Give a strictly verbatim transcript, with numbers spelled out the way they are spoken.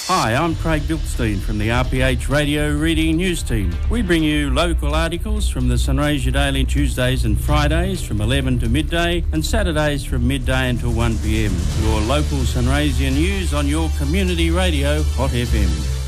Hi, I'm Craig Bilkstein from the R P H Radio Reading News Team. We bring you local articles from the Sunraysia Daily Tuesdays and Fridays from eleven to midday and Saturdays from midday until one p m. Your local Sunraysia news on your community radio, Hot F M.